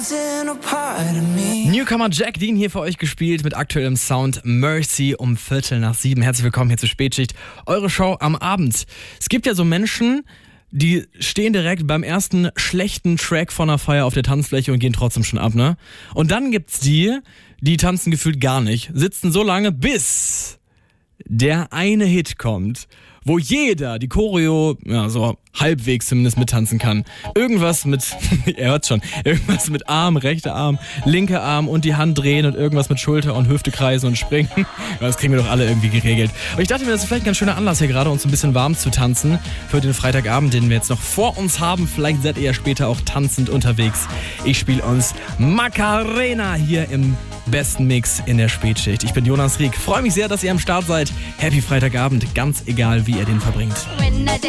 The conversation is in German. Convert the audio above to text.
Newcomer Jack Dean hier für euch gespielt mit aktuellem Sound Mercy um 6:15. Herzlich willkommen hier zur Spätschicht, eure Show am Abend. Es gibt ja so Menschen, die stehen direkt beim ersten schlechten Track von einer Feier auf der Tanzfläche und gehen trotzdem schon ab, ne? Und dann gibt's die tanzen gefühlt gar nicht, sitzen so lange, bis der eine Hit kommt, wo jeder die Choreo, ja, so halbwegs zumindest mittanzen kann. Irgendwas mit, ihr hört schon, irgendwas mit Arm, rechter Arm, linker Arm und die Hand drehen und irgendwas mit Schulter und Hüfte kreisen und springen. Das kriegen wir doch alle irgendwie geregelt. Und ich dachte mir, das ist vielleicht ein ganz schöner Anlass hier gerade, uns ein bisschen warm zu tanzen für den Freitagabend, den wir jetzt noch vor uns haben. Vielleicht seid ihr ja später auch tanzend unterwegs. Ich spiele uns Macarena hier im besten Mix in der Spätschicht. Ich bin Jonas Rieck. Freue mich sehr, dass ihr am Start seid. Happy Freitagabend, ganz egal, wie ihr den verbringt.